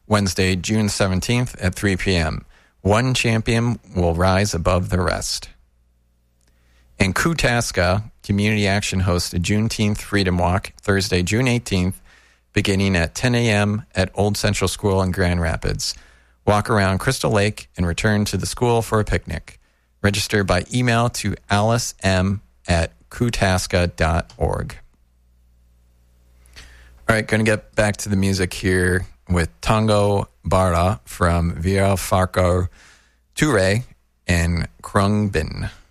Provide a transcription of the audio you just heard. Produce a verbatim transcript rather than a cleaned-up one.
Wednesday, June seventeenth at three p.m. One champion will rise above the rest. In Kootasca, Community Action hosts a Juneteenth Freedom Walk Thursday, June eighteenth, beginning at ten a.m. at Old Central School in Grand Rapids. Walk around Crystal Lake and return to the school for a picnic. Register by email to alice m at kootasca dot org. All right, going to get back to the music here with Tango Bara from Via Farco Toure and Krung Bin.